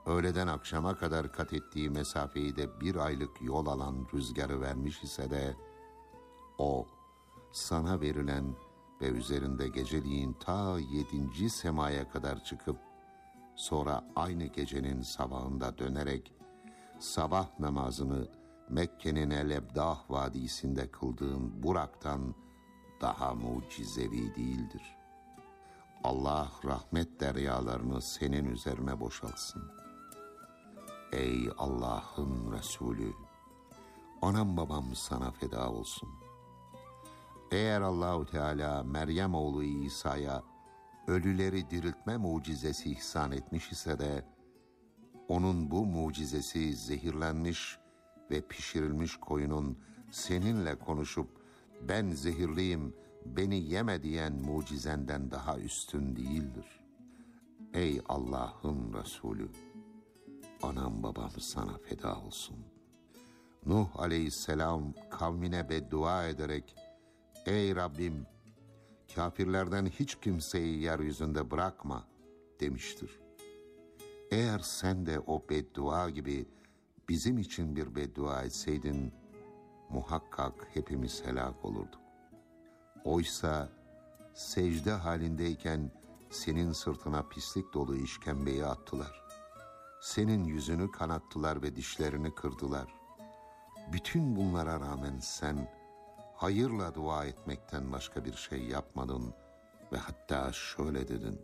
öğleden akşama kadar kat ettiği mesafeyi de 1 aylık yol alan rüzgarı vermiş ise de, o sana verilen ve üzerinde geceliğin ta 7. semaya kadar çıkıp, sonra aynı gecenin sabahında dönerek, sabah namazını Mekke'nin El-Ebdah Vadisi'nde kıldığın Burak'tan daha mucizevi değildir. Allah rahmet deryalarını senin üzerine boşaltsın. Ey Allah'ın Resulü, anam babam sana feda olsun. Eğer Allahu Teala Meryem oğlu İsa'ya ölüleri diriltme mucizesi ihsan etmiş ise de, onun bu mucizesi zehirlenmiş ve pişirilmiş koyunun seninle konuşup ben zehirliyim, beni yeme diyen mucizenden daha üstün değildir. Ey Allah'ın Resulü, anam babam sana feda olsun. Nuh aleyhisselam kavmine beddua ederek, ey Rabbim, kafirlerden hiç kimseyi yeryüzünde bırakma demiştir. Eğer sen de o beddua gibi bizim için bir beddua etseydin, muhakkak hepimiz helak olurduk. Oysa secde halindeyken senin sırtına pislik dolu işkembeyi attılar. Senin yüzünü kanattılar ve dişlerini kırdılar. Bütün bunlara rağmen sen hayırla dua etmekten başka bir şey yapmadın ve hatta şöyle dedin: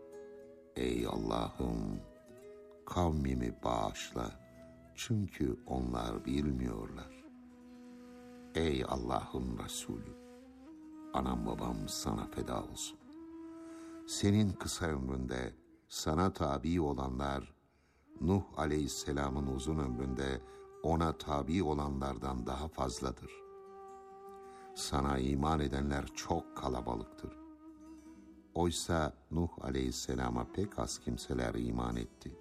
ey Allah'ım, kavmimi bağışla, çünkü onlar bilmiyorlar. Ey Allah'ın Resulü, anam babam sana feda olsun. Senin kısa ömründe sana tabi olanlar, Nuh aleyhisselamın uzun ömründe ona tabi olanlardan daha fazladır. Sana iman edenler çok kalabalıktır. Oysa Nuh aleyhisselama pek az kimseler iman etti.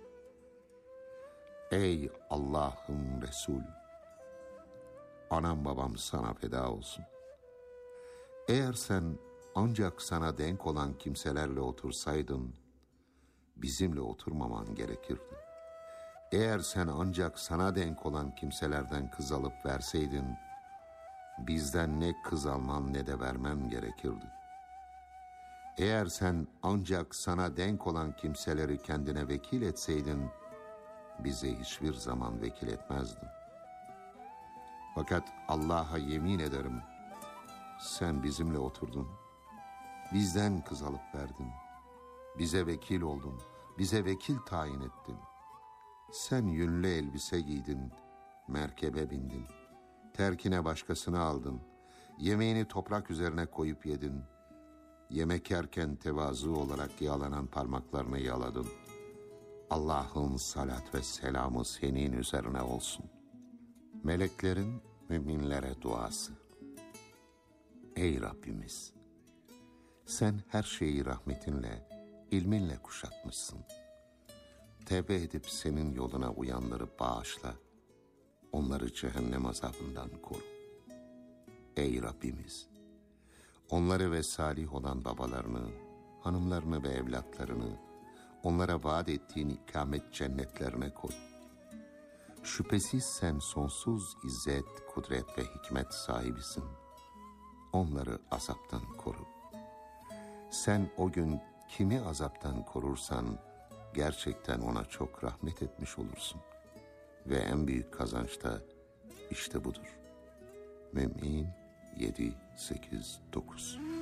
Ey Allah'ın Resulü, anam babam sana feda olsun. Eğer sen ancak sana denk olan kimselerle otursaydın, bizimle oturmaman gerekirdi. Eğer sen ancak sana denk olan kimselerden kız alıp verseydin, bizden ne kız alman ne de vermem gerekirdi. Eğer sen ancak sana denk olan kimseleri kendine vekil etseydin, bize hiçbir zaman vekil etmezdin. Fakat Allah'a yemin ederim, sen bizimle oturdun, bizden kız alıp verdin, bize vekil oldun, bize vekil tayin ettin. Sen yünlü elbise giydin, merkebe bindin, terkine başkasını aldın, yemeğini toprak üzerine koyup yedin, yemek yerken tevazu olarak yalanan parmaklarını yaladın. Allah'ın salat ve selamı senin üzerine olsun. Meleklerin müminlere duası. Ey Rabbimiz! Sen her şeyi rahmetinle, ilminle kuşatmışsın. Tevbe edip senin yoluna uyanları bağışla, onları cehennem azabından koru. Ey Rabbimiz! Onları ve salih olan babalarını, hanımlarını ve evlatlarını, onlara vaat ettiğin ikamet cennetlerine koy. Şüphesiz sen sonsuz izzet, kudret ve hikmet sahibisin. Onları azaptan koru. Sen o gün kimi azaptan korursan, gerçekten ona çok rahmet etmiş olursun. Ve en büyük kazanç da işte budur. Mü'min 7-8-9